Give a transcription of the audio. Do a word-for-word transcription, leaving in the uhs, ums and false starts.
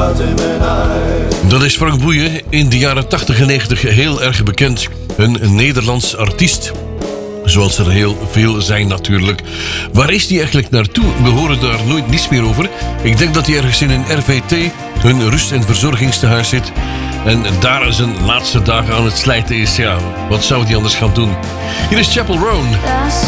Dat is Frank Boeien, in de jaren tachtig en negentig heel erg bekend. Een Nederlands artiest. Zoals er heel veel zijn natuurlijk. Waar is die eigenlijk naartoe? We horen daar nooit niets meer over. Ik denk dat hij ergens in een R V T, hun rust- en verzorgingstehuis zit. En daar zijn laatste dagen aan het slijten is. Ja, wat zou hij anders gaan doen? Hier is Chapel Roan.